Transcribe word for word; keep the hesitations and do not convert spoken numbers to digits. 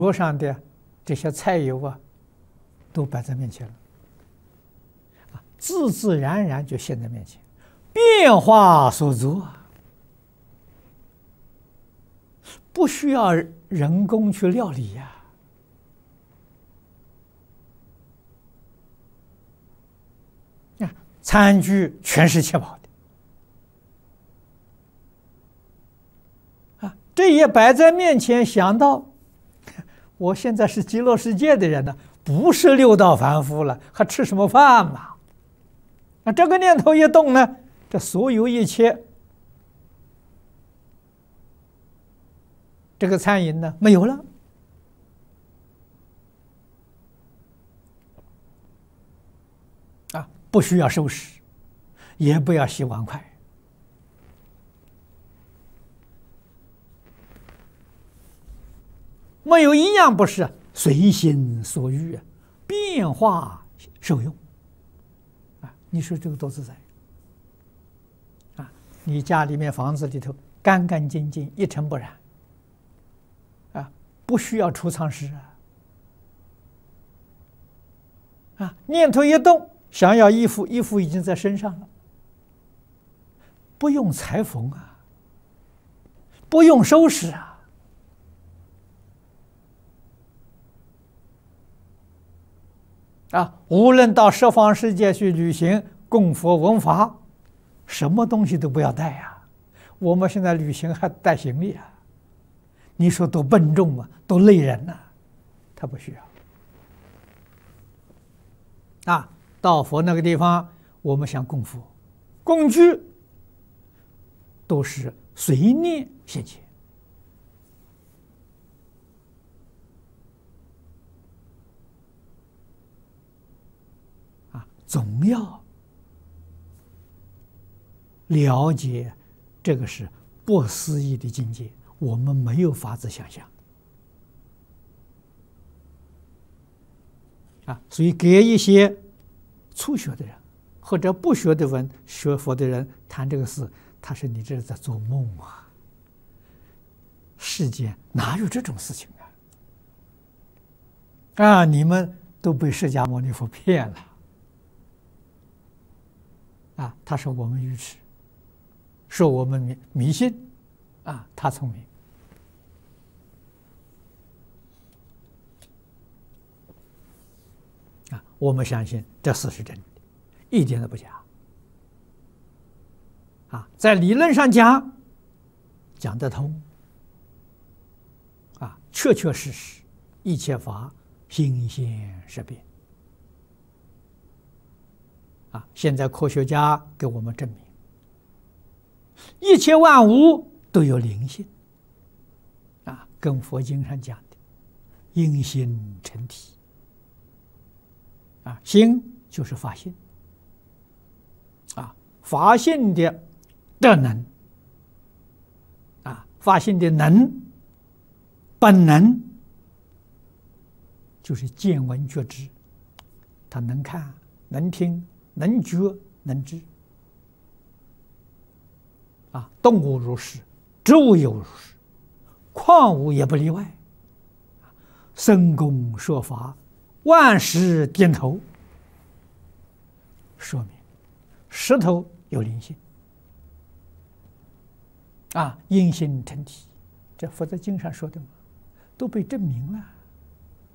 桌上的这些菜肴啊，都摆在面前了，啊，自自然然就现在面前，变化所作，不需要人工去料理呀。啊，餐具全是切好的，啊，这也摆在面前，想到。 我现在是极乐世界的人呢，不是六道凡夫了，还吃什么饭嘛？那这个念头一动呢，这所有一切，这个餐饮呢没有了，啊，不需要收拾，也不要洗碗筷。 没有一样不是随心所欲啊，变化受用啊！你说这个多自在啊！你家里面房子里头干干净净，一尘不染啊，不需要储藏室啊！啊，念头一动，想要衣服，衣服已经在身上了，不用裁缝啊，不用收拾啊。 啊，无论到十方世界去旅行、供佛闻法，什么东西都不要带呀。我们现在旅行还带行李啊，你说多笨重啊，多累人呐、啊。他不需要。啊，到佛那个地方，我们想供佛，工具都是随念现前。 总要了解，这个是不思议的境界，我们没有法子想象啊。所以，给一些初学的人或者不学的人、学佛的人谈这个事，他说：“你这是在做梦啊！世间哪有这种事情啊？啊，你们都被释迦牟尼佛骗了。” 啊，他说我们愚痴，说我们迷迷信，啊，他聪明。啊，我们相信这事是真的，一点都不假。啊，在理论上讲，讲得通。啊，确确实实，一切法心现识变。 啊！现在科学家给我们证明，一切万物都有灵性。啊，跟佛经上讲的“因心成体”。啊，心就是法性。啊，法性的德能。啊，法性的能，本能就是见闻觉知，他能看，能听。 能觉能知，啊，动物如是，植物有如是，矿物也不例外。僧公说法，万事点头，说明石头有灵性，啊，因心成体，这佛在经上说的嘛，都被证明了。